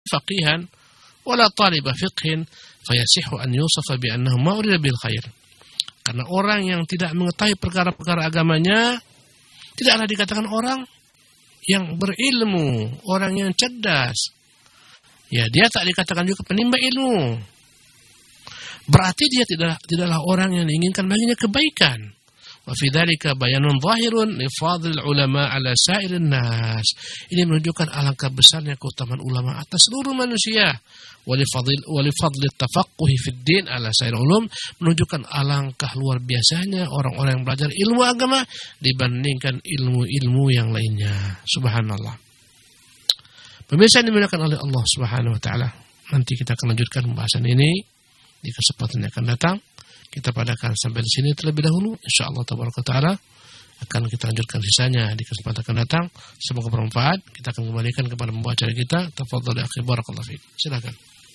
faqihan wala taliba fiqhin fayasihu an yusafa bi annahu ma urida bil khair. Karena orang yang tidak mengetahui perkara-perkara agamanya tidaklah dikatakan orang yang berilmu, orang yang cerdas. Ya, dia tak dikatakan juga penimba ilmu. Berarti dia tidaklah orang yang diinginkan baginya kebaikan. Wa fi dzalika bayanun zahirun li fadhil ulama ala sa'irin nas. Ini menunjukkan alangkah besarnya keutamaan ulama atas seluruh manusia. Wa li fadli tafaqquhi fid din ala sa'iril ulum, menunjukkan alangkah luar biasanya orang-orang yang belajar ilmu agama dibandingkan ilmu-ilmu yang lainnya. Subhanallah. Pemirsa yang dimuliakan oleh Allah Subhanahu wa taala. Nanti kita akan lanjutkan pembahasan ini di kesempatan yang akan datang. Kita padakan sampai di sini terlebih dahulu. Insyaallah tabaraka taala akan kita lanjutkan sisanya di kesempatan akan datang. Semoga bermanfaat. Kita akan kembalikan kepada pembawa acara kita. Tafadhal akhi, barakallahu fiik. Silakan.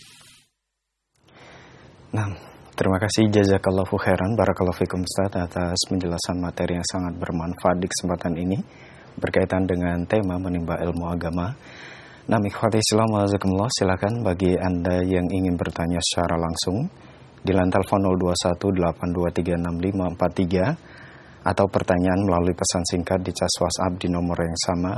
Nah, terima kasih jazakallahu khairan barakallahu fikum Ustaz atas penjelasan materi yang sangat bermanfaat di kesempatan ini berkaitan dengan tema menimba ilmu agama. Nah, ikhwati Islam wajazakumullah, silakan bagi Anda yang ingin bertanya secara langsung di line telepon 0218236543 atau pertanyaan melalui pesan singkat di cas WhatsApp di nomor yang sama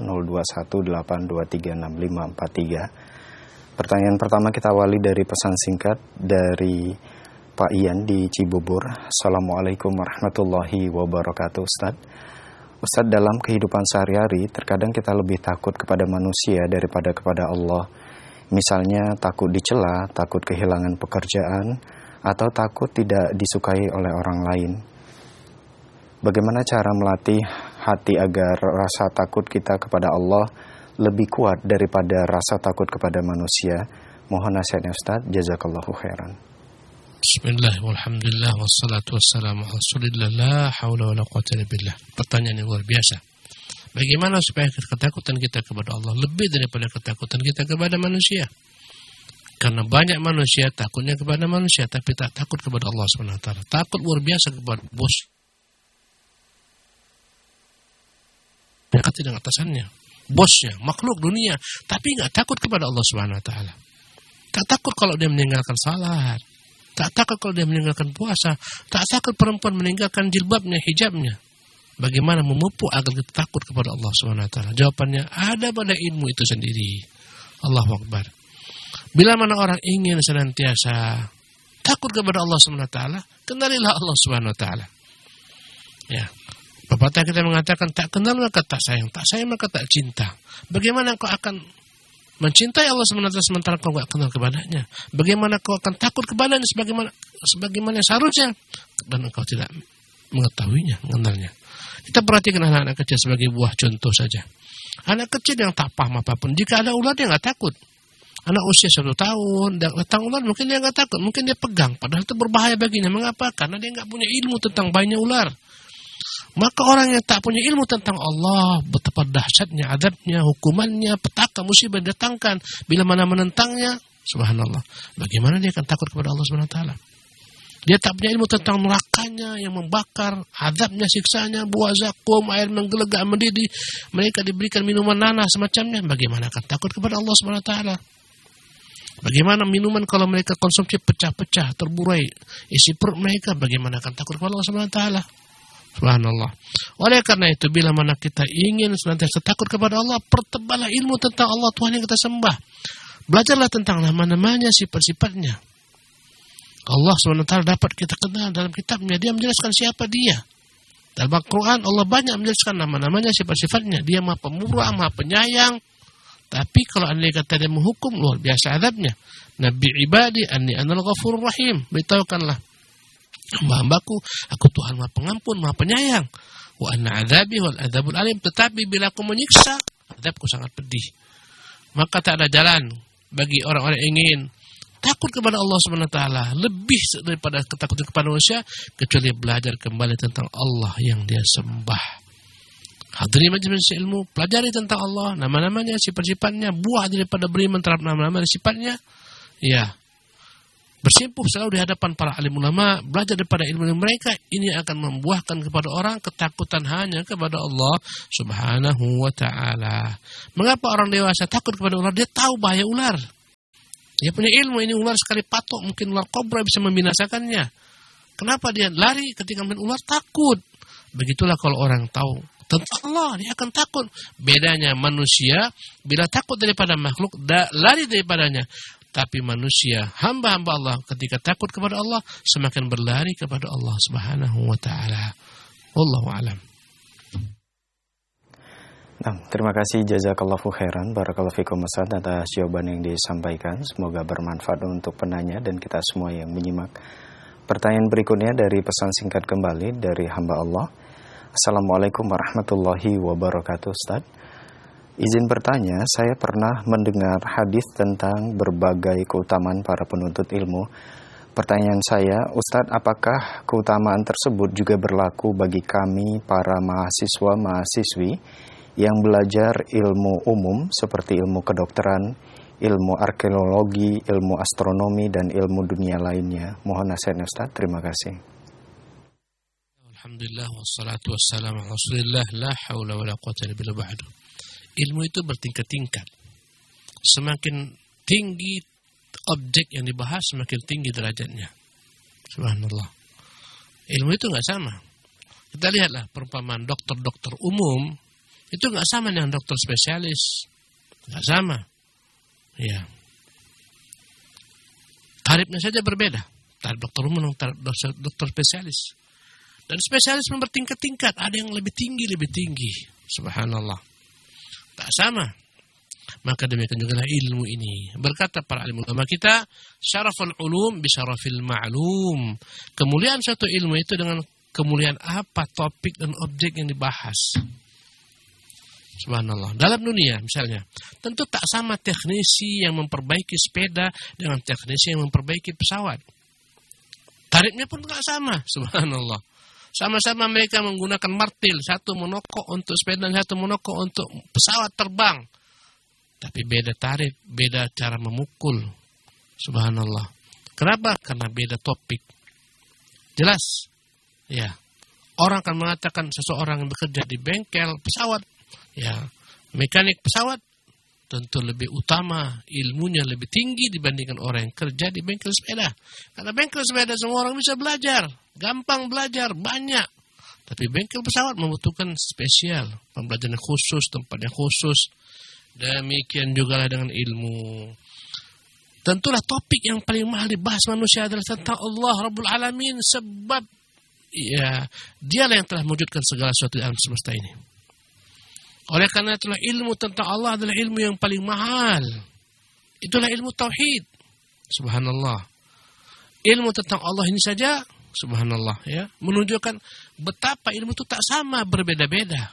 0218236543. Pertanyaan pertama kita awali dari pesan singkat dari Pak Ian di Cibubur. Assalamualaikum warahmatullahi wabarakatuh Ustaz. Ustaz, dalam kehidupan sehari-hari terkadang kita lebih takut kepada manusia daripada kepada Allah. Misalnya takut dicela, takut kehilangan pekerjaan, atau takut tidak disukai oleh orang lain. Bagaimana cara melatih hati agar rasa takut kita kepada Allah lebih kuat daripada rasa takut kepada manusia? Mohon nasihatnya Ustaz, jazakallahu khairan. Bismillah, walhamdulillah, wassalatu wassalamu ala rasulillah, la hawla wa la quwwata illa billah. Pertanyaan yang luar biasa. Bagaimana supaya ketakutan kita kepada Allah lebih daripada ketakutan kita kepada manusia? Karena banyak manusia takutnya kepada manusia, tapi tak takut kepada Allah SWT. Takut luar biasa kepada bos, dengan atasannya, bosnya, makhluk dunia, tapi nggak takut kepada Allah SWT. Tak takut kalau dia meninggalkan salat, tak takut kalau dia meninggalkan puasa, tak takut perempuan meninggalkan jilbabnya, hijabnya. Bagaimana memupuk agar kita takut kepada Allah SWT? Jawabannya ada pada ilmu itu sendiri. Allahu Akbar. Bila mana orang ingin senantiasa takut kepada Allah SWT, kenalilah Allah SWT. Ya, pepatah kita mengatakan tak kenal maka tak sayang maka tak cinta. Bagaimana kau akan mencintai Allah SWT sementara kau tidak kenal kepadanya? Bagaimana kau akan takut kepadanya sebagaimana seharusnya dan engkau tidak mengetahuinya, mengenalnya? Kita perhatikan anak-anak kecil sebagai buah contoh saja. Anak kecil yang tak paham apapun, jika ada ular dia nggak takut. Anak usia 1 tahun datang ular mungkin dia nggak takut, mungkin dia pegang, padahal itu berbahaya baginya. Mengapa? Karena dia nggak punya ilmu tentang bahayanya ular. Maka orang yang tak punya ilmu tentang Allah, betapa dahsyatnya adabnya, hukumannya, petaka musibah datangkan bila mana menentangnya, subhanallah. Bagaimana dia akan takut kepada Allah Subhanahu wa taala? Dia tak punya ilmu tentang nerakanya yang membakar, azabnya, siksanya, buah zakum, air menggelegak, mendidih, mereka diberikan minuman nanas semacamnya. Bagaimana akan takut kepada Allah Subhanahu wa taala? Bagaimana minuman kalau mereka konsumsi pecah-pecah, terburai isi perut mereka, bagaimana akan takut kepada Allah Subhanahu wa taala? Subhanallah. Oleh karena itu, bila mana kita ingin senantiasa takut kepada Allah, perteballah ilmu tentang Allah Tuhan yang kita sembah. Belajarlah tentang nama-namanya, sifat-sifatnya. Allah SWT dapat kita kenal dalam kitabnya. Dia menjelaskan siapa dia. Dalam Al-Quran Allah banyak menjelaskan nama-namanya, sifat-sifatnya. Dia maha pemurah, maha penyayang. Tapi kalau andai kata dia menghukum, luar biasa azabnya. Nabi ibadi anni anal ghafurur rahim. Beritahukanlah hamba-hambaku, aku Tuhan maha pengampun, maha penyayang. Wa anna azabi wal adzabul alim. Tetapi bila aku menyiksa, azabku sangat pedih. Maka tak ada jalan bagi orang-orang yang ingin takut kepada Allah SWT lebih daripada ketakutan kepada manusia, kecuali belajar kembali tentang Allah yang dia sembah. Hadiri majelis ilmu, pelajari tentang Allah, nama-namanya, sifat-sifatnya, buah daripada beriman terhadap nama-nama dan sifatnya. Ya, bersimpuh selalu di hadapan para alim ulama, belajar daripada ilmu mereka. Ini akan membuahkan kepada orang ketakutan hanya kepada Allah Subhanahu wa ta'ala. Mengapa orang dewasa takut kepada ular? Dia tahu bahaya ular. Dia punya ilmu, ini ular sekali patok, mungkin ular kobra bisa membinasakannya. Kenapa dia lari ketika melihat ular? Takut. Begitulah kalau orang tahu tentang Allah, dia akan takut. Bedanya manusia, bila takut daripada makhluk, lari daripadanya. Tapi manusia, hamba-hamba Allah, ketika takut kepada Allah, semakin berlari kepada Allah Subhanahu wa ta'ala. Wallahu a'lam. Nah, terima kasih jazakallahu khairan, barakallahu fikum Ustaz atas jawaban yang disampaikan. Semoga bermanfaat untuk penanya dan kita semua yang menyimak. Pertanyaan berikutnya dari pesan singkat kembali dari hamba Allah. Assalamualaikum warahmatullahi wabarakatuh Ustaz. Izin bertanya, saya pernah mendengar hadis tentang berbagai keutamaan para penuntut ilmu. Pertanyaan saya, Ustadz, apakah keutamaan tersebut juga berlaku bagi kami para mahasiswa-mahasiswi yang belajar ilmu umum seperti ilmu kedokteran, ilmu arkeologi, ilmu astronomi, dan ilmu dunia lainnya? Mohon nasihatnya Ustadz, terima kasih. Alhamdulillah, wassalatu wassalamu ala Rasulillah, la haula wa la quwwata illa billah ba'du. Ilmu itu bertingkat-tingkat. Semakin tinggi objek yang dibahas, semakin tinggi derajatnya. Subhanallah. Ilmu itu nggak sama. Kita lihatlah perumpamaan dokter-dokter umum itu nggak sama dengan dokter spesialis, nggak sama. Ya. Tarifnya saja berbeda. Tarif dokter umum dan tarif dokter spesialis. Dan spesialis bertingkat-tingkat. Ada yang lebih tinggi. Subhanallah. Tak sama. Maka demikian juga ilmu ini. Berkata para alim ulama kita, syaraful ulum bisyarafil ma'lum. Kemuliaan suatu ilmu itu dengan kemuliaan apa topik dan objek yang dibahas. Subhanallah. Dalam dunia misalnya, tentu tak sama teknisi yang memperbaiki sepeda dengan teknisi yang memperbaiki pesawat. Tarifnya pun tak sama. Subhanallah. Sama-sama mereka menggunakan martil, satu monokok untuk sepeda, satu monokok untuk pesawat terbang. Tapi beda tarif, beda cara memukul. Subhanallah. Kenapa? Karena beda topik. Jelas? Ya. Orang akan mengatakan seseorang yang bekerja di bengkel pesawat, ya, mekanik pesawat, tentu lebih utama, ilmunya lebih tinggi dibandingkan orang yang kerja di bengkel sepeda. Karena bengkel sepeda semua orang bisa belajar, gampang belajar, banyak. Tapi bengkel pesawat membutuhkan spesial, pembelajaran khusus, tempatnya khusus. Demikian juga lah dengan ilmu. Tentulah topik yang paling mahal dibahas manusia adalah tentang Allah Rabbul Alamin. Sebab ya, dialah yang telah mewujudkan segala sesuatu di alam semesta ini. Oleh karena itulah ilmu tentang Allah adalah ilmu yang paling mahal. Itulah ilmu tauhid. Subhanallah. Ilmu tentang Allah ini saja, subhanallah, ya, menunjukkan betapa ilmu itu tak sama, berbeda-beda.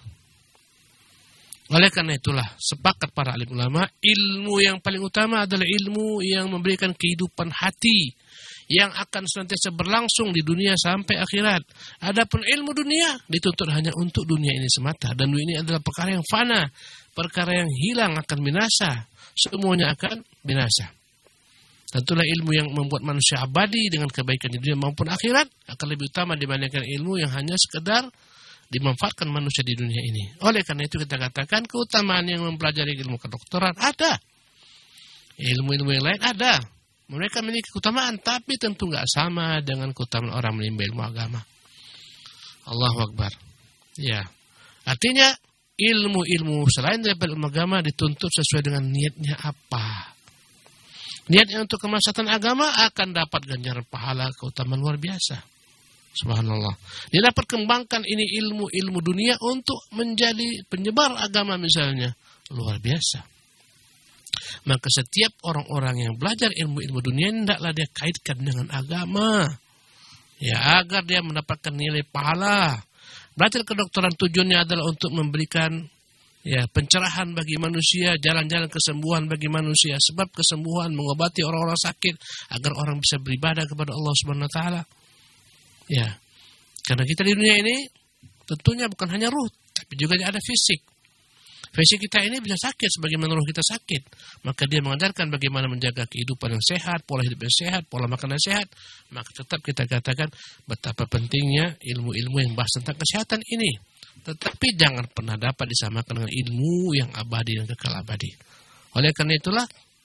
Oleh karena itulah sepakat para alim ulama, ilmu yang paling utama adalah ilmu yang memberikan kehidupan hati yang akan senantiasa berlangsung di dunia sampai akhirat. Adapun ilmu dunia dituntut hanya untuk dunia ini semata, dan dunia ini adalah perkara yang fana, perkara yang hilang, akan binasa. Semuanya akan binasa. Tentulah ilmu yang membuat manusia abadi dengan kebaikan di dunia maupun akhirat akan lebih utama dibandingkan ilmu yang hanya sekedar dimanfaatkan manusia di dunia ini. Oleh karena itu kita katakan keutamaan yang mempelajari ilmu kedokteran ada. Ilmu-ilmu yang lain ada. Mereka memiliki keutamaan, tapi tentu nggak sama dengan keutamaan orang menimba ilmu agama. Allahu Akbar. Ya, artinya ilmu-ilmu selain daripada ilmu agama dituntut sesuai dengan niatnya apa. Niatnya untuk kemaslahatan agama akan dapat ganjaran pahala keutamaan luar biasa. Subhanallah. Dia dapat kembangkan ini ilmu dunia untuk menjadi penyebar agama misalnya, luar biasa. Maka setiap orang-orang yang belajar ilmu-ilmu dunia hendaklah dia kaitkan dengan agama. Ya, agar dia mendapatkan nilai pahala. Belajar kedokteran tujuannya adalah untuk memberikan ya pencerahan bagi manusia, jalan-jalan kesembuhan bagi manusia. Sebab kesembuhan mengobati orang-orang sakit agar orang bisa beribadah kepada Allah Subhanahu wa taala. Ya. Karena kita di dunia ini tentunya bukan hanya ruh, tapi juga ada fisik. Fisik kita ini bisa sakit sebagaimana roh kita sakit. Maka dia mengajarkan bagaimana menjaga kehidupan yang sehat, pola hidup yang sehat, pola makan yang sehat. Maka tetap kita katakan betapa pentingnya ilmu-ilmu yang bahas tentang kesehatan ini. Tetapi jangan pernah dapat disamakan dengan ilmu yang abadi dan kekal abadi. Oleh karena itulah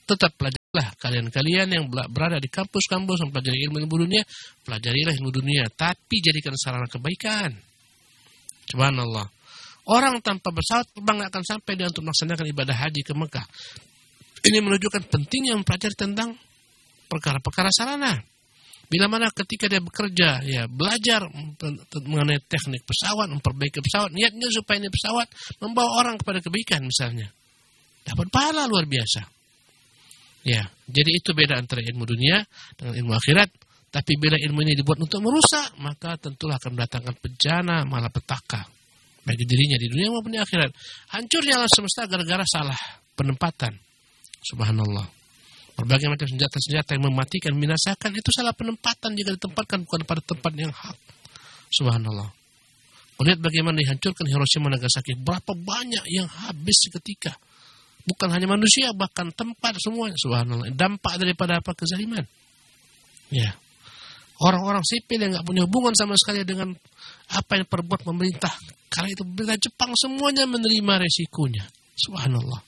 Tetap pelajarilah kalian-kalian yang berada di kampus-kampus mempelajari ilmu dunia, pelajarilah ilmu dunia, tapi jadikan sarana kebaikan. Subhanallah. Orang tanpa pesawat terbang nggak akan sampai dia untuk melaksanakan ibadah haji ke Mekah. Ini menunjukkan pentingnya mempelajari tentang perkara-perkara sarana. Bila mana ketika dia bekerja, ya belajar mengenai teknik pesawat, memperbaiki pesawat, niatnya supaya ini pesawat membawa orang kepada kebaikan misalnya. Dapat pahala luar biasa. Ya, jadi itu beda antara ilmu dunia dengan ilmu akhirat. Tapi bila ilmu ini dibuat untuk merusak, maka tentulah akan mendatangkan bencana malapetaka bagi dirinya di dunia maupun di akhirat. Hancurnya alam semesta gara-gara salah penempatan. Subhanallah. Berbagai macam senjata-senjata yang mematikan, membinasakan, itu salah penempatan jika ditempatkan bukan pada tempat yang hak. Subhanallah. Lihat bagaimana dihancurkan Hiroshima Nagasaki. Berapa banyak yang habis seketika. Bukan hanya manusia, bahkan tempat semuanya. Subhanallah. Dampak daripada apa? Kezaliman. Ya. Orang-orang sipil yang nggak punya hubungan sama sekali dengan apa yang perbuat pemerintah. Karena itu pemerintah Jepang semuanya menerima resikonya. Subhanallah.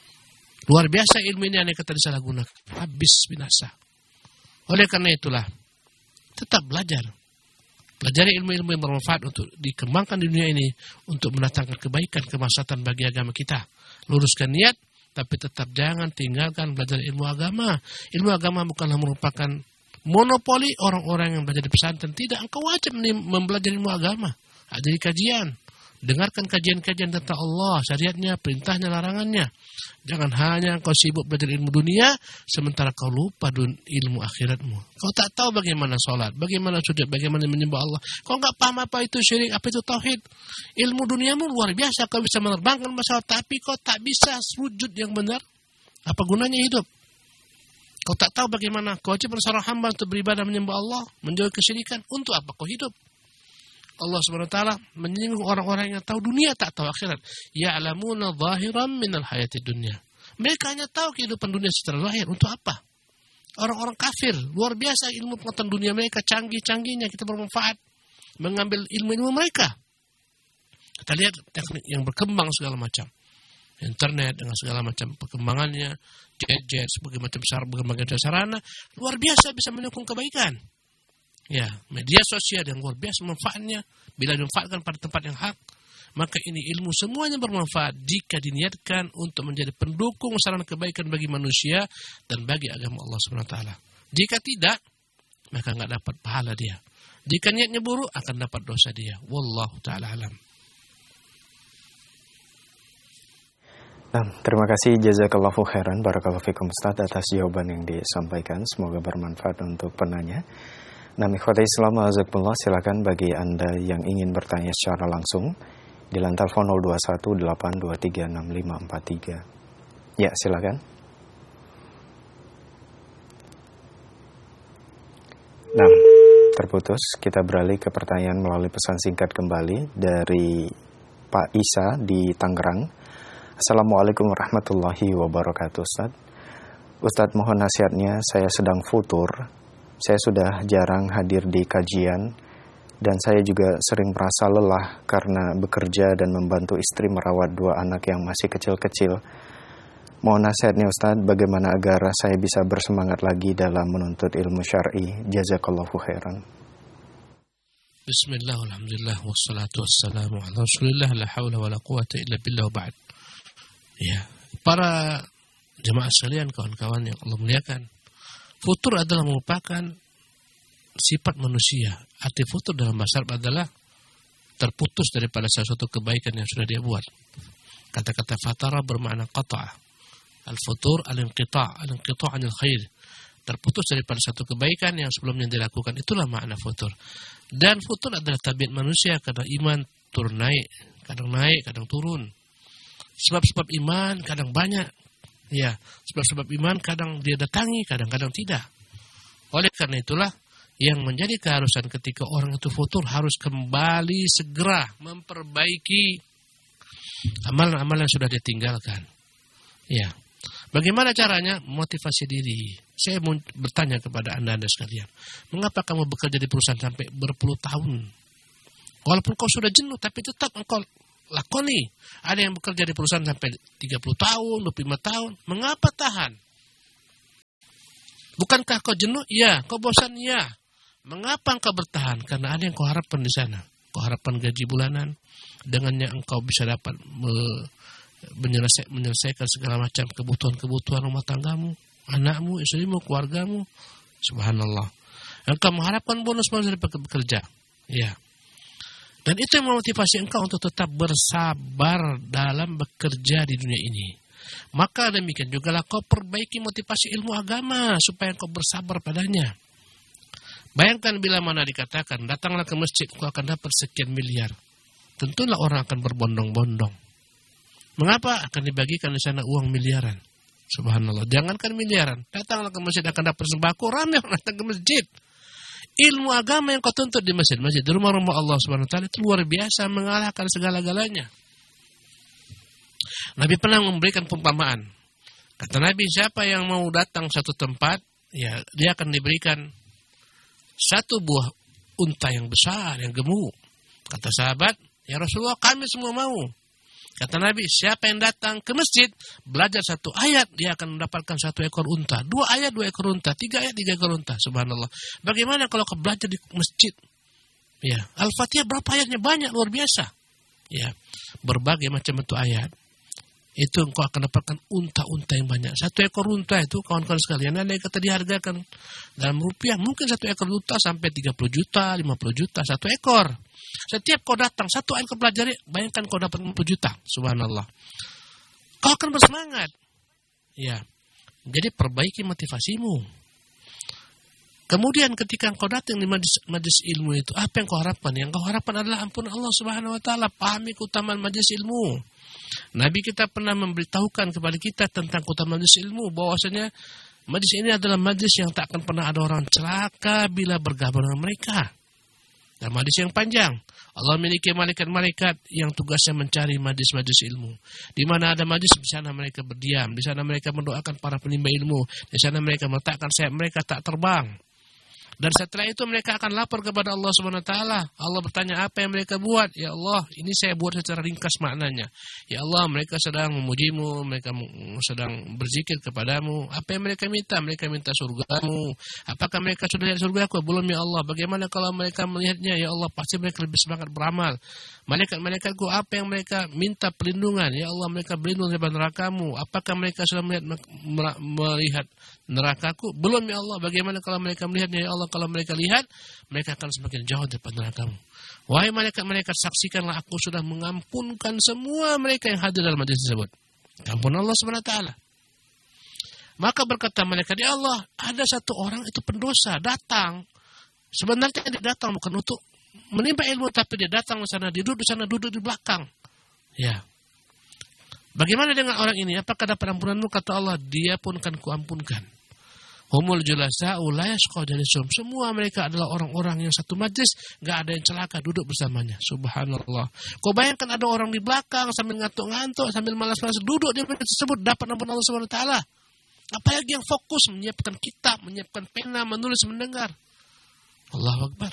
Luar biasa ilmu ini andai kata disalahgunakan. Habis binasa. Oleh karena itulah, tetap belajar. Pelajari ilmu-ilmu yang bermanfaat untuk dikembangkan di dunia ini. Untuk mendatangkan kebaikan, kemaslahatan bagi agama kita. Luruskan niat, tapi tetap jangan tinggalkan belajar ilmu agama. Ilmu agama bukanlah merupakan monopoli orang-orang yang belajar di pesantren. Tidak, engkau wajib mempelajari ilmu agama. Jadi kajian. Dengarkan kajian-kajian tentang Allah, syariatnya, perintahnya, larangannya. Jangan hanya kau sibuk belajar ilmu dunia, sementara kau lupa ilmu akhiratmu. Kau tak tahu bagaimana sholat, bagaimana sujud, bagaimana menyembah Allah. Kau nggak paham apa itu syirik, apa itu tauhid. Ilmu duniamu luar biasa, kau bisa menerbangkan pesawat, tapi kau tak bisa sujud yang benar. Apa gunanya hidup? Kau tak tahu bagaimana kewajiban seorang hamba untuk beribadah menyembah Allah, menjauhi kesyirikan. Untuk apa kau hidup? Allah SWT menyinggung orang-orang yang tahu dunia, tak tahu akhirat. Ya'lamuna zahiran minal hayati dunia. Mereka hanya tahu kehidupan dunia secara zahir. Untuk apa? Orang-orang kafir, luar biasa ilmu pengetahuan dunia mereka, canggih-canggihnya, kita bermanfaat mengambil ilmu-ilmu mereka. Kita lihat teknik yang berkembang segala macam. Internet dengan segala macam perkembangannya, jet-jet, berbagai macam sarana, luar biasa bisa mendukung kebaikan. Ya, media sosial yang luar biasa manfaatnya bila dimanfaatkan pada tempat yang hak, maka ini ilmu semuanya bermanfaat jika diniatkan untuk menjadi pendukung sarana kebaikan bagi manusia dan bagi agama Allah SWT. Jika tidak, maka enggak dapat pahala dia. Jika niatnya buruk, akan dapat dosa dia. Wallahu ta'ala alam. Nah, terima kasih jazakallahu khairan barakallahu fikum Ustaz atas jawaban yang disampaikan. Semoga bermanfaat untuk penanya. Nah, ikhwati Islam azakumullah, silakan bagi Anda yang ingin bertanya secara langsung di line telepon 0218236543. Ya, silakan. Nah, terputus. Kita beralih ke pertanyaan melalui pesan singkat kembali dari Pak Isa di Tangerang. Assalamualaikum warahmatullahi wabarakatuh, Ustaz. Ustaz, mohon nasihatnya, saya sedang futur. Saya sudah jarang hadir di kajian dan saya juga sering merasa lelah karena bekerja dan membantu istri merawat 2 anak yang masih kecil-kecil. Mohon nasihatnya Ustaz, bagaimana agar saya bisa bersemangat lagi dalam menuntut ilmu syar'i. Jazakallahu khairan. Bismillah, alhamdulillah, wassalatu wassalamu ala rasulillah, la hawla wa la quwata illa billah, ba'd. Ya, para jemaah sekalian, kawan-kawan yang Allah muliakan, futur adalah merupakan sifat manusia. Arti futur dalam bahasa Arab adalah terputus daripada sesuatu kebaikan yang sudah dia buat. Kata-kata fatara bermakna qata'. Al-futur al-inqita', al-inqita' anil khair. Terputus daripada satu kebaikan yang sebelumnya dilakukan. Itulah makna futur. Dan futur adalah tabiat manusia. Kadang iman turun naik, kadang turun. Sebab-sebab iman kadang banyak. Ya, sebab-sebab iman kadang dia datangi, kadang-kadang tidak. Oleh karena itulah yang menjadi keharusan ketika orang itu futur harus kembali segera memperbaiki amalan-amalan yang sudah ditinggalkan. Ya, bagaimana caranya? Motivasi diri. Saya mau bertanya kepada anda sekalian, mengapa kamu bekerja di perusahaan sampai berpuluh tahun? Walaupun kau sudah jenuh, tapi tetap engkau lakoni. Ada yang bekerja di perusahaan sampai 30 tahun, 25 tahun. Mengapa tahan? Bukankah kau jenuh? Ya. Kau bosan? Ya. Mengapa engkau bertahan? Karena ada yang kau harapkan di sana. Kau harapkan gaji bulanan, dengannya engkau bisa dapat menyelesaikan segala macam kebutuhan rumah tanggamu, anakmu, istrimu, keluargamu. Subhanallah. Engkau mengharapkan bonus dari bekerja. Ya. Dan itu yang memotivasi engkau untuk tetap bersabar dalam bekerja di dunia ini. Maka demikian juga lah kau perbaiki motivasi ilmu agama supaya kau bersabar padanya. Bayangkan bila mana dikatakan, datanglah ke masjid, kau akan dapat sekian miliar. Tentulah orang akan berbondong-bondong. Mengapa? Akan dibagikan di sana uang miliaran. Subhanallah. Jangankan miliaran, datanglah ke masjid akan dapat sembako, ramai orang datang ke masjid. Ilmu agama yang kau tuntut di masjid-masjid, di rumah-rumah Allah Subhanahu wa taala itu luar biasa, mengalahkan segala-galanya. Nabi pernah memberikan perumpamaan. Kata Nabi, siapa yang mau datang satu tempat, ya dia akan diberikan satu buah unta yang besar, yang gemuk. Kata sahabat, ya Rasulullah, kami semua mau. Kata Nabi, siapa yang datang ke masjid, belajar satu ayat, dia akan mendapatkan satu ekor unta. 2 ayat, 2 ekor unta. 3 ayat, 3 ekor unta. Subhanallah. Bagaimana kalau kau belajar di masjid? Ya, Al-Fatihah berapa ayatnya? Banyak, luar biasa. Ya, berbagai macam bentuk ayat. Itu engkau akan dapatkan unta-unta yang banyak. 1 ekor unta itu, kawan-kawan sekalian, ada yang kata dihargakan dalam rupiah, mungkin 1 ekor unta sampai 30 juta, 50 juta, 1 ekor. Setiap kau datang, 1 ayat kau pelajari, bayangkan kau dapat 50 juta. Subhanallah. Kau akan bersemangat. Ya. Jadi perbaiki motivasimu. Kemudian ketika kau datang di majlis ilmu itu, apa yang kau harapkan? Yang kau harapkan adalah ampun Allah Subhanahu wa taala. Pahami keutamaan majlis ilmu. Nabi kita pernah memberitahukan kepada kita tentang keutamaan majlis ilmu, bahwasanya majlis ini adalah majlis yang tak akan pernah ada orang celaka bila bergabung dengan mereka. Dan majlis yang panjang. Allah memiliki malaikat-malaikat yang tugasnya mencari majlis-majlis ilmu. Di mana ada majlis, di sana mereka berdiam. Di sana mereka mendoakan para penimba ilmu. Di sana mereka meletakkan sayap mereka tak terbang. Dan setelah itu mereka akan lapor kepada Allah SWT. Allah bertanya apa yang mereka buat. Ya Allah, ini saya buat secara ringkas maknanya. Ya Allah, mereka sedang memujimu, mereka sedang berzikir kepadamu. Apa yang mereka minta? Mereka minta surgamu. Apakah mereka sudah lihat surgaku? Belum ya Allah. Bagaimana kalau mereka melihatnya? Ya Allah, pasti mereka lebih semangat beramal. Malaikat-malaikatku, apa yang mereka minta perlindungan? Ya Allah, mereka berlindung dari nerakamu. Apakah mereka sudah melihat nerakaku? Belum ya Allah. Bagaimana kalau mereka melihatnya? Ya Allah, kalau mereka lihat, mereka akan semakin jauh dari nerakamu. Wahai malaikat-malaikat, saksikanlah aku sudah mengampunkan semua mereka yang hadir dalam majlis tersebut. Ampun Allah SWT. Maka berkata malaikat, ya Allah, ada satu orang itu pendosa, datang. Sebenarnya dia datang bukan untuk menimba ilmu, tapi dia datang ke sana, duduk di sana, duduk di belakang. Ya. Bagaimana dengan orang ini? Apakah dapat ampunanmu? Kata Allah, dia pun akan kuampunkan. Humul julasa'u la yashqa jalisuhum. Semua mereka adalah orang-orang yang satu majlis, enggak ada yang celaka duduk bersamanya. Subhanallah. Kau bayangkan ada orang di belakang sambil ngantuk-ngantuk, sambil malas-malas duduk di majlis tersebut, dapat ampun Allah Subhanahu wa taala. Apalagi yang fokus menyiapkan kitab, menyiapkan pena, menulis, mendengar. Allahu Akbar.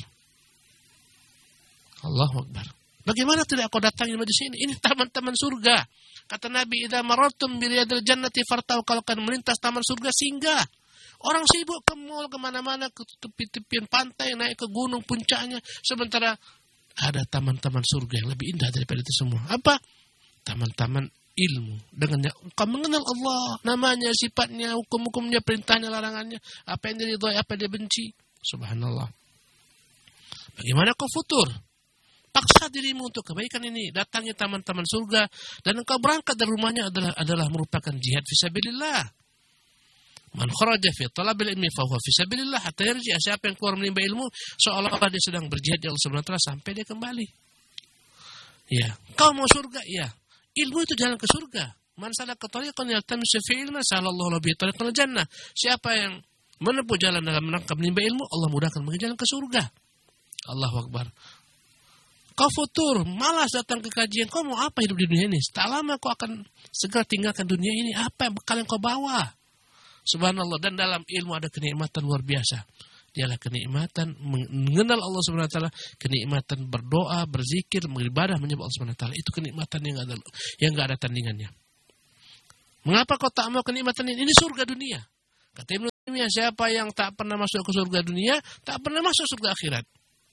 Allahu Akbar. Bagaimana tidak kau datangi majlis ini? Ini taman-taman surga. Kata Nabi, idza marartum bi riyadil jannati fartau, kalau kalian melintas taman surga, singgah. Orang sibuk ke mall, kemana-mana, ke tepi-tepian pantai, naik ke gunung puncaknya. Sementara ada taman-taman surga yang lebih indah daripada itu semua. Apa? Taman-taman ilmu. Dengannya engkau mengenal Allah, namanya, sifatnya, hukum-hukumnya, perintahnya, larangannya. Apa yang dia ridhoi, apa yang dia benci. Subhanallah. Bagaimana kau futur? Paksa dirimu untuk kebaikan ini. Datangi taman-taman surga. Dan engkau berangkat dari rumahnya adalah merupakan jihad fisabilillah. Man kharaja fi talabil ilmi fa huwa fi sabilillah hatta yarji. Siapa yang keluar menimba ilmu seolah-olah dia sedang berjihad di Allah Subhanahu wa taala sampai dia kembali. Ya, kau mau surga? Ya. Ilmu itu jalan ke surga. Man salaka tariqan yaltamisu fi ilmin sahalallahu bihi tariqal jannah. Siapa yang menempuh jalan dalam rangka menimba ilmu, Allah mudahkan bagi jalan ke surga. Allahu Akbar. Kau futur, malas datang ke kajian. Kau mau apa hidup di dunia ini? Tak lama kau akan segera tinggalkan dunia ini. Apa yang bekal yang kau bawa? Subhanallah. Dan dalam ilmu ada kenikmatan luar biasa. Dialah kenikmatan mengenal Allah Subhanahu wa taala, kenikmatan berdoa, berzikir, beribadah menyembah Allah Subhanahu wa taala. Itu kenikmatan yang enggak ada tandingannya. Mengapa kau tak mau kenikmatan ini? Ini surga dunia. Kata Ibnu ilmiah, siapa yang tak pernah masuk ke surga dunia, tak pernah masuk surga akhirat.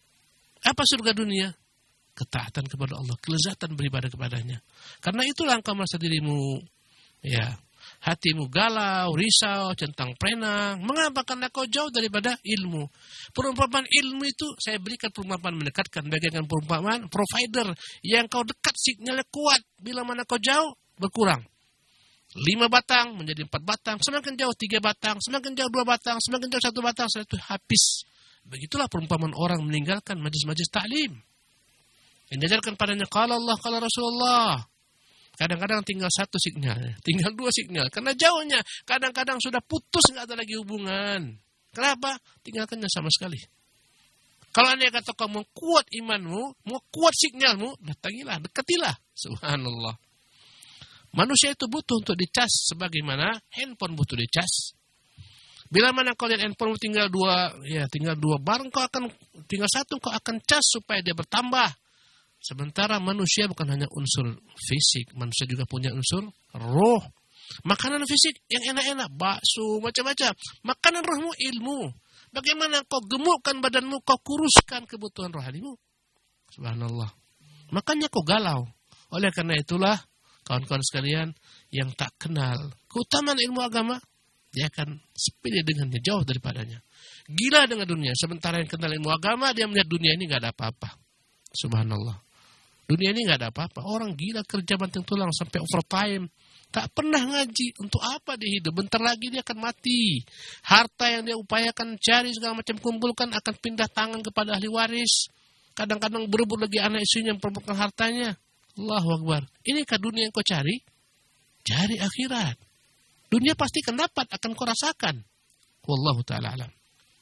Apa surga dunia? Ketaatan kepada Allah, kelezatan beribadah kepadanya. Karena itulah engkau merasa dirimu, ya, hatimu galau, risau, centang perenang. Mengapa? Karena kau jauh daripada ilmu. Perumpamaan ilmu itu saya berikan perumpamaan mendekatkan, bagaikan perumpamaan provider yang kau dekat sinyalnya kuat. Bila mana kau jauh berkurang. 5 batang menjadi 4 batang, semakin jauh 3 batang, semakin jauh 2 batang, semakin jauh 1 batang, setelah itu habis. Begitulah perumpamaan orang meninggalkan majlis-majlis taklim. Yang diajarkan padanya qala Allah, qala Rasulullah. Kadang-kadang tinggal 1 signal, tinggal 2 signal. Karena jauhnya, kadang-kadang sudah putus, nggak ada lagi hubungan. Kenapa? Tinggalkannya sama sekali. Kalau anda kata kau mau kuat imanmu, mau kuat signalmu, datangilah, dekatilah. Subhanallah. Manusia itu butuh untuk dicas sebagaimana handphone butuh dicas. Bila mana kau lihat handphone tinggal 2 bar, kau akan tinggal 1, kau akan cas supaya dia bertambah. Sementara manusia bukan hanya unsur fisik, manusia juga punya unsur roh. Makanan fisik yang enak-enak, bakso, macam-macam. Makanan rohmu ilmu. Bagaimana kau gemukkan badanmu, kau kuruskan kebutuhan rohanimu. Subhanallah. Makanya kau galau. Oleh karena itulah, kawan-kawan sekalian yang tak kenal keutamaan ilmu agama, dia akan sepele dengannya, jauh daripadanya. Gila dengan dunia. Sementara yang kenal ilmu agama, dia melihat dunia ini gak ada apa-apa. Subhanallah. Dunia ini gak ada apa-apa. Orang gila kerja banting tulang sampai overtime. Tak pernah ngaji. Untuk apa dia hidup? Bentar lagi dia akan mati. Harta yang dia upayakan cari segala macam kumpulkan akan pindah tangan kepada ahli waris. Kadang-kadang berebut lagi anak istrinya yang memperebutkan hartanya. Allahu Akbar. Inikah dunia yang kau cari? Cari akhirat. Dunia pasti akan dapat, akan kau rasakan. Wallahu ta'ala alam.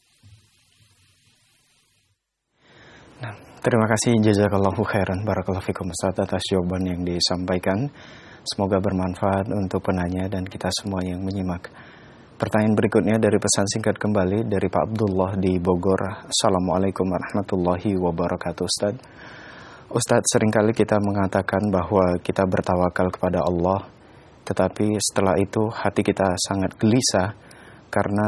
Nah, terima kasih jazakallahu khairan barakallahu fikum Ustaz atas jawaban yang disampaikan. Semoga bermanfaat untuk penanya dan kita semua yang menyimak. Pertanyaan berikutnya dari pesan singkat kembali dari Pak Abdullah di Bogor. Assalamualaikum warahmatullahi wabarakatuh Ustaz. Ustaz, seringkali kita mengatakan bahwa kita bertawakal kepada Allah, tetapi setelah itu hati kita sangat gelisah karena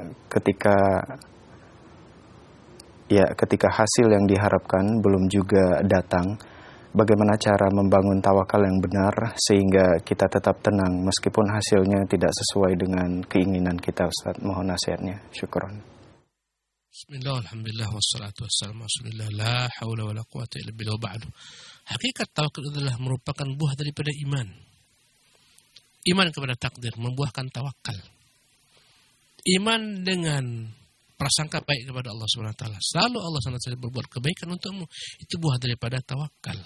ketika hasil yang diharapkan belum juga datang. Bagaimana cara membangun tawakal yang benar sehingga kita tetap tenang meskipun hasilnya tidak sesuai dengan keinginan kita, Ustaz? Mohon nasihatnya. Syukron. Bismillah, alhamdulillah, wassalatu wassalamu rasulillah, la hawla wa la quwata illa billah ba'du. Hakikat tawakal adalah merupakan buah daripada iman. Iman kepada takdir membuahkan tawakal. Iman dengan prasangka baik kepada Allah SWT. Selalu Allah SWT berbuat kebaikan untukmu. Itu buah daripada tawakal.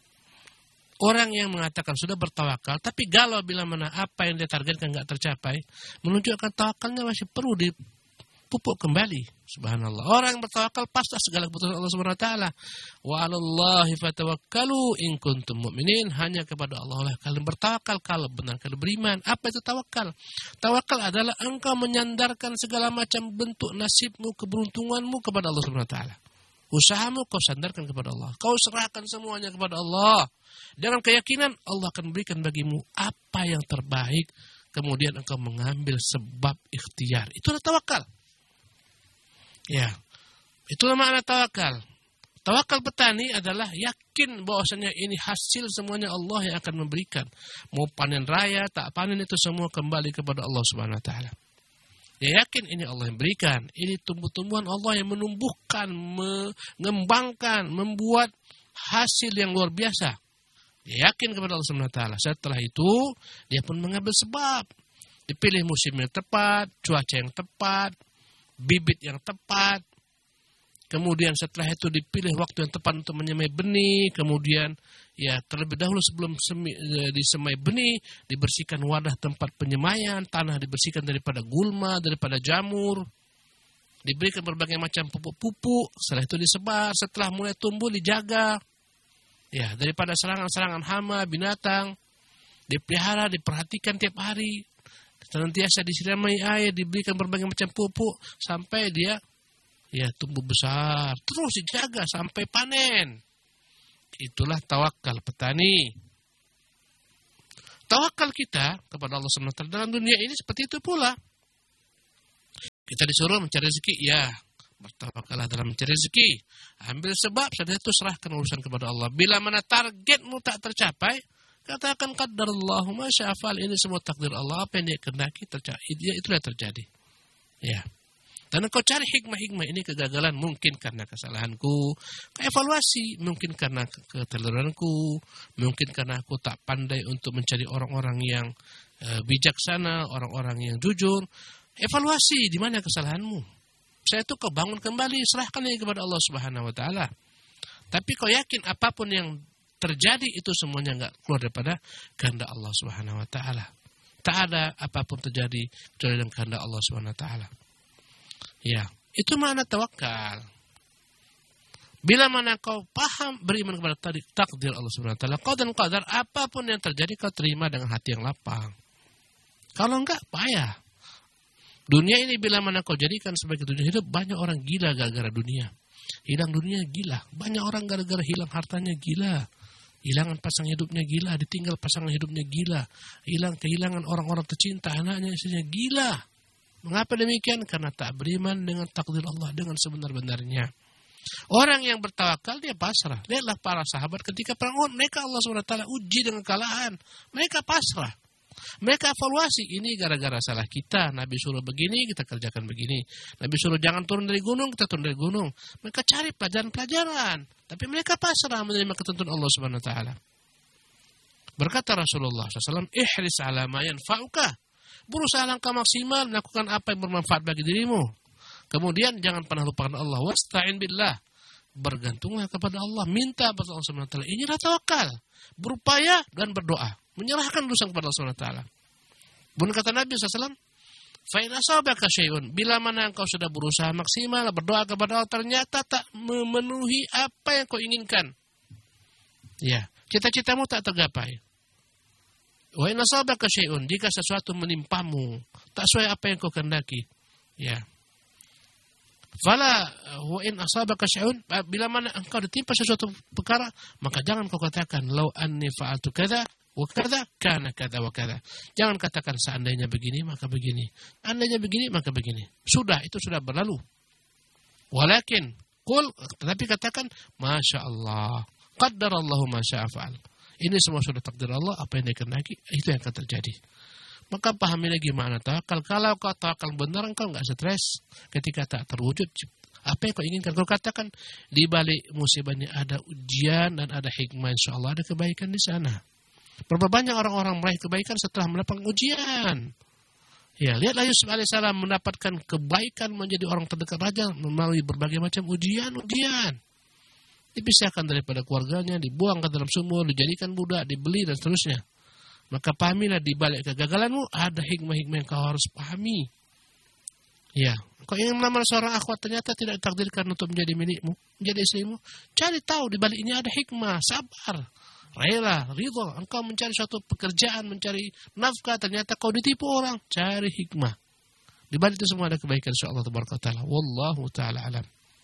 Orang yang mengatakan sudah bertawakal, tapi galau bila mana apa yang dia targetkan tidak tercapai, menunjukkan tawakalnya masih perlu dipupuk kembali. Subhanallah. Orang yang bertawakal pasrah segala keputusan Allah SWT. Wa 'alallahi fatawakkalu in kuntum mu'minin. Hanya kepada Allah lah kalian bertawakal kalau benar kalian beriman. Apa itu tawakal? Tawakal adalah engkau menyandarkan segala macam bentuk nasibmu, keberuntunganmu kepada Allah SWT. Usahamu kau sandarkan kepada Allah. Kau serahkan semuanya kepada Allah. Dengan keyakinan Allah akan berikan bagimu apa yang terbaik. Kemudian engkau mengambil sebab ikhtiar. Itulah tawakal. Ya, itulah makna tawakal. Tawakal petani adalah yakin bahwasanya ini hasil semuanya Allah yang akan memberikan. Mau panen raya, tak panen itu semua kembali kepada Allah Subhanahu wa taala. Dia yakin ini Allah yang berikan. Ini tumbuh-tumbuhan Allah yang menumbuhkan, mengembangkan, membuat hasil yang luar biasa. Dia yakin kepada Allah Subhanahu wa taala. Setelah itu, dia pun mengambil sebab. Dipilih musim yang tepat, cuaca yang tepat, bibit yang tepat. Kemudian setelah itu dipilih waktu yang tepat untuk menyemai benih. Kemudian ya terlebih dahulu sebelum disemai benih, dibersihkan wadah tempat penyemaian, tanah dibersihkan daripada gulma, daripada jamur. Diberikan berbagai macam pupuk-pupuk, setelah itu disebar, setelah mulai tumbuh dijaga. Ya, daripada serangan-serangan hama, binatang, dipelihara, diperhatikan tiap hari. Senantiasa disiramai air, diberikan berbagai macam pupuk sampai dia ya tumbuh besar, terus dijaga sampai panen. Itulah tawakal petani. Tawakal kita kepada Allah SWT dalam dunia ini seperti itu pula. Kita disuruh mencari rezeki, ya. Bertawakallah dalam mencari rezeki. Ambil sebab, sudah itu serahkan urusan kepada Allah. Bila mana targetmu tak tercapai, katakan qadarallahu ma syaa fa'al. Ini semua takdir Allah, apa yang Dia kehendaki itulah terjadi. Ya. Dan engkau cari hikmah-hikmah, ini kegagalan mungkin karena kesalahanku, evaluasi mungkin karena keteledoranku, mungkin karena aku tak pandai untuk mencari orang-orang yang bijaksana, orang-orang yang jujur. Evaluasi di mana kesalahanmu. Saya itu kau bangun kembali, serahkan ini kepada Allah Subhanahu wa taala. Tapi kau yakin apapun yang terjadi itu semuanya enggak keluar daripada kehendak Allah Subhanahu wa taala. Tak ada apapun terjadi kecuali dengan kehendak Allah Subhanahu wa taala. Ya, itu makna tawakal. Bila mana kau paham beriman kepada takdir Allah Subhanahu wa taala, qadar apapun yang terjadi kau terima dengan hati yang lapang. Kalau enggak payah. Dunia ini bila mana kau jadikan sebagai tujuan hidup, banyak orang gila gara-gara dunia. Hilang dunia gila. Banyak orang gara-gara hilang hartanya gila. Hilangan pasangan hidupnya gila, ditinggal pasangan hidupnya gila. Kehilangan orang-orang tercinta, anaknya, istrinya gila. Mengapa demikian? Karena tak beriman dengan takdir Allah dengan sebenar-benarnya. Orang yang bertawakal dia pasrah. Lihatlah para sahabat ketika perang Uhud, mereka Allah SWT uji dengan kekalahan. Mereka pasrah. Mereka evaluasi, ini gara-gara salah kita. Nabi suruh begini, kita kerjakan begini. Nabi suruh jangan turun dari gunung, kita turun dari gunung. Mereka cari pelajaran-pelajaran. Tapi mereka pasrah menerima ketentuan Allah SWT. Berkata Rasulullah SAW, ihris ala ma yanfa'uka. Berusaha langkah maksimal melakukan apa yang bermanfaat bagi dirimu. Kemudian jangan pernah lupakan Allah. Wasta'in billah. Bergantunglah kepada Allah. Minta kepada Allah SWT. Inilah tawakal. Berupaya dan berdoa. Menyerahkan urusan kepada Allah SWT. Bukan kata Nabi SAW. Fa'in asabaka syai'un. Bila mana engkau sudah berusaha maksimal. Berdoa kepada Allah. Ternyata tak memenuhi apa yang kau inginkan. Ya. Cita-citamu tak tergapai. Wa in asabaka syai'un, jika sesuatu menimpamu tak sesuai apa yang kau kehendaki, ya. Fala wa in asabaka syai'un, bila mana engkau ditimpa sesuatu perkara, maka jangan kau katakan law anni fa'altu kadza wa kadza kana kadza wa kadza. Jangan katakan seandainya begini maka begini. Andainya begini maka begini. Sudah, itu sudah berlalu. Walakin qul, tetapi katakan masyaallah, qaddarallahu ma syaa fa'al. Ini semua sudah takdir Allah, apa yang Dia kehendaki, itu yang akan terjadi. Maka pahami lagi makna tawakal. Kalau kau tawakal benar, kau enggak stres ketika tak terwujud apa yang kau inginkan. Kau katakan di balik musibah ini ada ujian dan ada hikmah, insyaallah ada kebaikan di sana. Berapa banyak orang-orang meraih kebaikan setelah mendapatkan ujian. Ya, lihatlah Yusuf alaihissalam mendapatkan kebaikan menjadi orang terdekat raja melalui berbagai macam ujian. Dipisahkan daripada keluarganya, dibuang ke dalam sumur, dijadikan budak, dibeli dan seterusnya. Maka pahamilah di balik kegagalanmu ada hikmah-hikmah yang kau harus pahami. Ya, kau ingin melamar seorang akhwat ternyata tidak ditakdirkan untuk menjadi milikmu, menjadi istrimu. Cari tahu di balik ini ada hikmah, sabar, rela, ridha. Engkau mencari suatu pekerjaan, mencari nafkah, ternyata kau ditipu orang. Cari hikmah. Di balik itu semua ada kebaikan insyaallah tabaraka taala. Wallahu taala alam.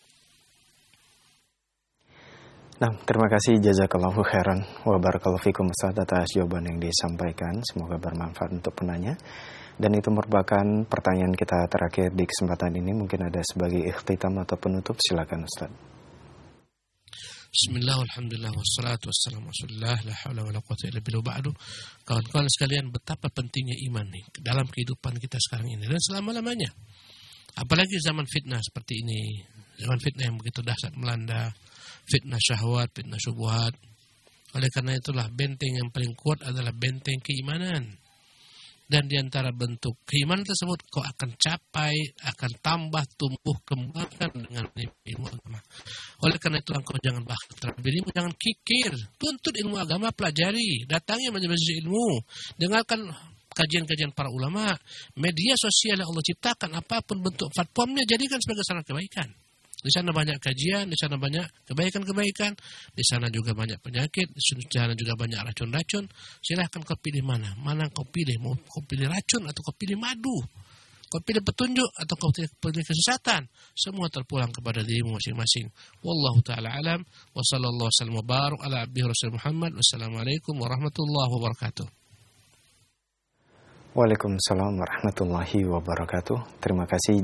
Nah, terima kasih jazakallahu khairan wa barakallahu fikum Ustaz atas jawaban yang disampaikan. Semoga bermanfaat untuk penanya. Dan itu merupakan pertanyaan kita terakhir di kesempatan ini. Mungkin ada sebagai ikhtitam atau penutup, silakan Ustaz. Bismillah, alhamdulillah, wassalatu wassalamu rasulillah, la haula wala quwwata illa billah ba'du. Kawan-kawan sekalian, betapa pentingnya iman nih dalam kehidupan kita sekarang ini dan selama-lamanya. Apalagi zaman fitnah seperti ini, zaman fitnah yang begitu dahsyat melanda, fitnah syahwat, fitnah syubhat. Oleh karena itulah benteng yang paling kuat adalah benteng keimanan. Dan di antara bentuk keimanan tersebut kau akan capai, akan tambah, tumbuh, kembangkan dengan ilmu agama. Oleh karena itu engkau jangan bakhil terhadap dirimu, jangan kikir. Tuntut ilmu agama, pelajari, datangi majelis ilmu, dengarkan kajian-kajian para ulama. Media sosial yang Allah ciptakan, apapun bentuk platformnya, jadikan sebagai sarana kebaikan. Di sana banyak kajian, di sana banyak kebaikan-kebaikan, di sana juga banyak penyakit, di sana juga banyak racun-racun. Silahkan kau pilih mana kau pilih, mau kau pilih racun atau kau pilih madu, kau pilih petunjuk atau kau pilih kesesatan, semua terpulang kepada dirimu masing-masing. Wallahu ta'ala alam, wa sallallahu wasallam wa barak ala abdihi rasul Muhammad. Wassalamualaikum warahmatullahi wabarakatuh. Waalaikumsalam warahmatullahi wabarakatuh. Terima kasih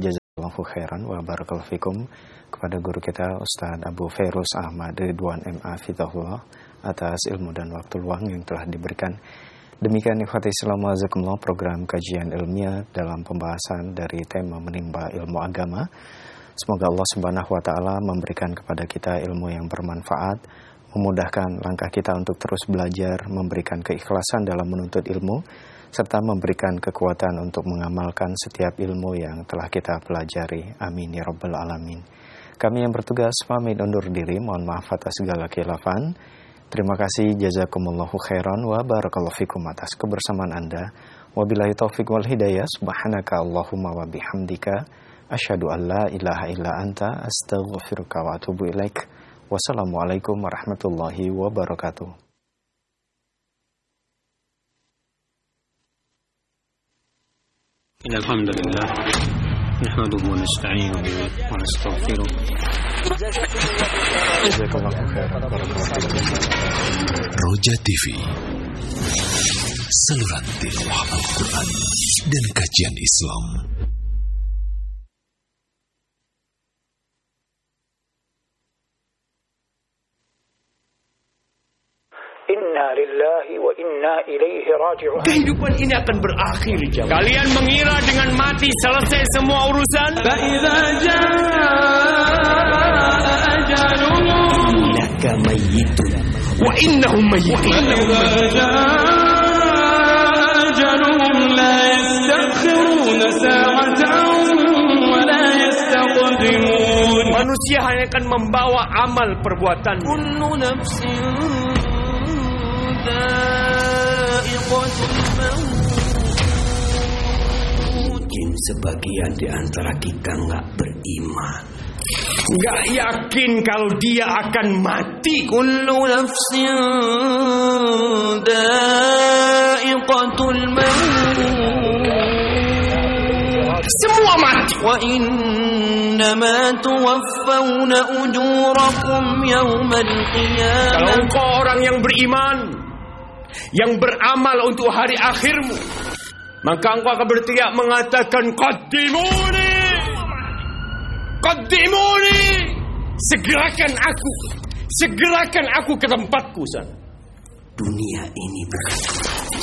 jazakumullahu khairan wa barakallahu fikum kepada guru kita Ustaz Abu Fairuz Ahmad Ridwan MA Fidahullah atas ilmu dan waktu luang yang telah diberikan. Demikian ikhwati Islam wa jazakumullah program kajian ilmiah dalam pembahasan dari tema menimba ilmu agama. Semoga Allah Subhanahu wa taala memberikan kepada kita ilmu yang bermanfaat, memudahkan langkah kita untuk terus belajar, memberikan keikhlasan dalam menuntut ilmu, serta memberikan kekuatan untuk mengamalkan setiap ilmu yang telah kita pelajari. Amin ya rabbal alamin. Kami yang bertugas pamit undur diri, mohon maaf atas segala khilafan. Terima kasih, jazakumullahu khairan wa barakallahu fikum atas kebersamaan Anda. Wabillahi taufiq wal hidayah. Subhanaka Allahumma wa bihamdika asyhadu an la ilaha illa anta astaghfiruka wa atubu ilaik. Wassalamualaikum warahmatullahi wabarakatuh. Alhamdulillah nahmaduhu wa nasta'inuhu wa nastaghfiruh. Roja TV, saluran tilawah Al-Quran dan kajian Islam. Inna lillahi wa inna ilaihi raji'un. Kehidupan ini akan berakhir, jawab. Kalian mengira dengan mati selesai semua urusan? Fa'idza jaa'a ajaluhum innaka mayyitun wa innahum mayyitun. Fa'idza jaa'a ajaluhum la yastakhiruna sa'atan wa la yastaqdimun. Manusia hanya akan membawa amal perbuatan. Kullu nafsin mungkin sebagian di antara kita nggak beriman, nggak yakin kalau dia akan mati. Kullu nafsin dha'iqatul maut, semua mati. Wa innama tuwaffawna ujurakum yawmal qiyamah. Kalau engkau orang yang beriman, yang beramal untuk hari akhirmu, maka engkau akan berteriak mengatakan qaddimuni, qaddimuni, segerakan aku ke tempatku sana. Dunia ini berkata